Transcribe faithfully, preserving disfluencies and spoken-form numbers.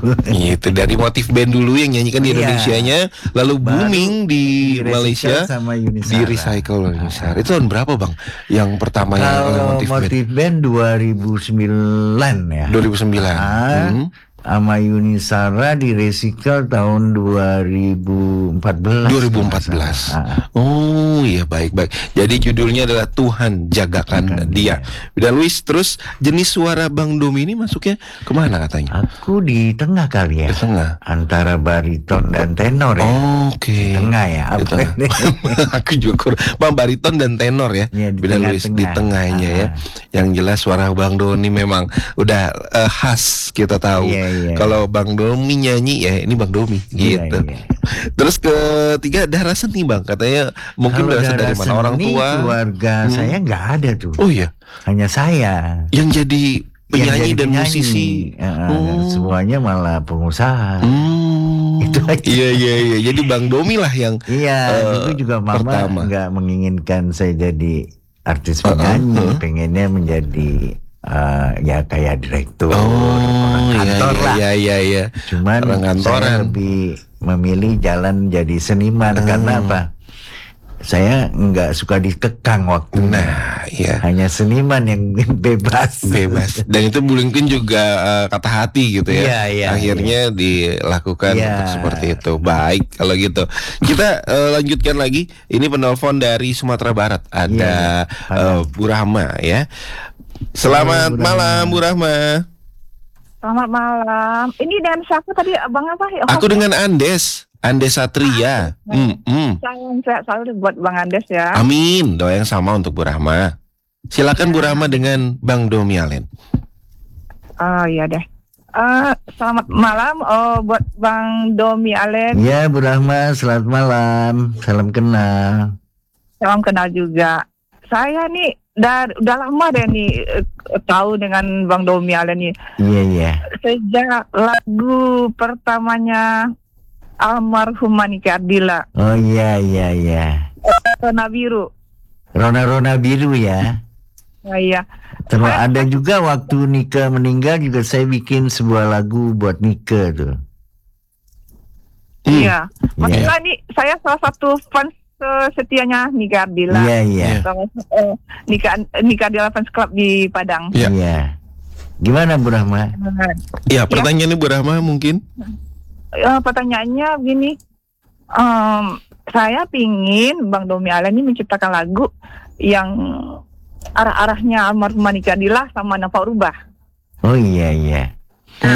Itu dari motif band dulu yang nyanyikan di Indonesianya, lalu booming di, di Malaysia, sama Yuni di recycle oleh Yuni Shara. Itu tahun berapa bang? Yang pertama yang Kalau motif, motif band? band dua ribu sembilan ya. dua ribu sembilan. Ah, Hmm. sama Yuni Shara di recycle tahun dua ribu empat belas. dua ribu empat belas. Ah. Oh iya, baik-baik. Jadi judulnya adalah Tuhan Jagakan Jagakan Dia. Dan Luis, terus jenis suara Bang Domi ini masuknya kemana katanya? Aku di tengah kali ya. Di tengah. Antara bariton dan tenor ya. Oh, oke. Di tengah ya. Di tengah. Aku juga kur- Bang, bariton dan tenor ya. Ya, di Beda tengah, Luis tengah. di tengahnya Ah. ya. Yang jelas suara Bang Doni memang udah uh, khas, kita tahu. Iya, iya. Kalau Bang Domi nyanyi ya ini Bang Domi Iya, gitu. iya. Terus ketiga, darah seni Bang, katanya mungkin Kalau berasal dari darah mana, orang seni, tua? keluarga Hmm. saya nggak ada tuh. Oh iya, Hanya saya. yang jadi penyanyi Yang jadi dan penyanyi. musisi. Ah, Oh. Semuanya malah pengusaha. Hmm. Itu aja. Iya iya iya. Jadi Bang Domi lah yang Iya, eh, dulu juga mama pertama. nggak menginginkan saya jadi artis Uh-uh, penyanyi, uh-uh. pengennya menjadi eh, ya kayak direktur, Oh orang iya kantor iya, lah. iya iya iya. Cuman Orang saya kantoran. lebih memilih jalan jadi seniman Hmm. karena apa? Saya nggak suka dikekang waktu. Nah, iya. Hanya seniman yang bebas. Bebas. Dan itu mungkin juga uh, kata hati gitu ya. Iya, iya, Akhirnya dilakukan Iya. untuk seperti itu. Baik kalau gitu. Kita uh, lanjutkan lagi. Ini penelpon dari Sumatera Barat. Ada Iya, uh, Bu Rahma ya. Selamat Halo, Bu malam Rahma. Bu Rahma. Selamat malam. Ini dengan siapa tadi, abang apa? Ya, Aku dengan Andes, Andes Satria. Hmm, hmm. Salam sehat selalu buat Bang Andes ya. Amin. Doa yang sama untuk Bu Rahma. Silakan Bu Rahma dengan Bang Domi Alen. Oh iya deh. Eh, selamat malam oh, buat Bang Domi Alen. Ya, Bu Rahma, selamat malam. Salam kenal. Salam kenal juga. Saya nih dar, udah lama deh nih eh, tahu dengan Bang Domi Alen nih. Iya, iya. Sejak lagu pertamanya almarhum Manika Ardila, Oh iya, iya, iya. Warna Biru. Rona-rona biru ya. Oh, iya. Terus ada juga waktu Nika meninggal juga saya bikin sebuah lagu buat Nika tuh. Hmm. Iya. Maksudnya nih saya salah satu fans eh, setianya Nika Ardila. Iya, iya. Sama, eh, Nika Nika Ardila Fans Club di Padang. Iya. Iya. Gimana Bu Rahma? Ya, pertanyaannya Bu Rahma mungkin. Eh, pertanyaannya begini, em, saya pingin Bang Domi Alen ini menciptakan lagu yang arah-arahnya almarhum Manika Ardila sama Nafa Rubah. Oh iya, iya.